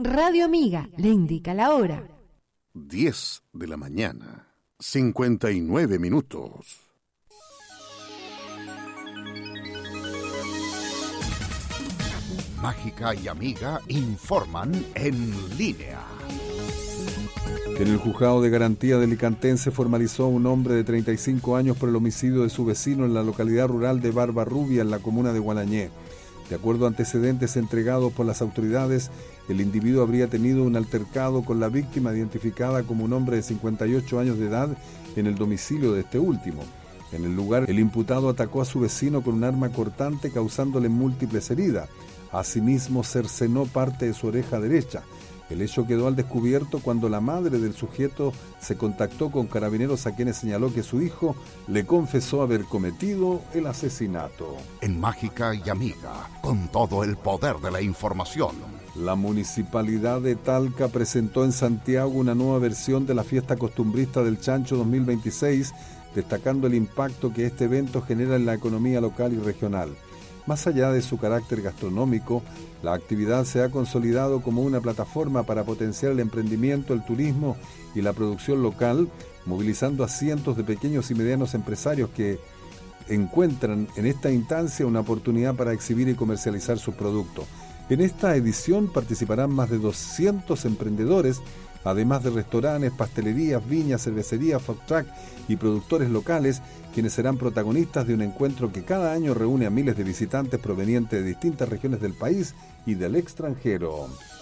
Radio Amiga le indica la hora. 10 de la mañana, 59 minutos. Mágica y Amiga informan en línea. En el juzgado de garantía de Alicantén se formalizó un hombre de 35 años por el homicidio de su vecino en la localidad rural de Barbarrubia, en la comuna de Gualañé. De acuerdo a antecedentes entregados por las autoridades, el individuo habría tenido un altercado con la víctima, identificada como un hombre de 58 años de edad, en el domicilio de este último. En el lugar, el imputado atacó a su vecino con un arma cortante, causándole múltiples heridas. Asimismo, cercenó parte de su oreja derecha. El hecho quedó al descubierto cuando la madre del sujeto se contactó con carabineros, a quienes señaló que su hijo le confesó haber cometido el asesinato. En Mágica y Amiga, con todo el poder de la información. La Municipalidad de Talca presentó en Santiago una nueva versión de la fiesta costumbrista del Chancho 2026, destacando el impacto que este evento genera en la economía local y regional. Más allá de su carácter gastronómico, la actividad se ha consolidado como una plataforma para potenciar el emprendimiento, el turismo y la producción local, movilizando a cientos de pequeños y medianos empresarios que encuentran en esta instancia una oportunidad para exhibir y comercializar sus productos. En esta edición participarán más de 200 emprendedores, además de restaurantes, pastelerías, viñas, cervecerías, food truck y productores locales, quienes serán protagonistas de un encuentro que cada año reúne a miles de visitantes provenientes de distintas regiones del país y del extranjero.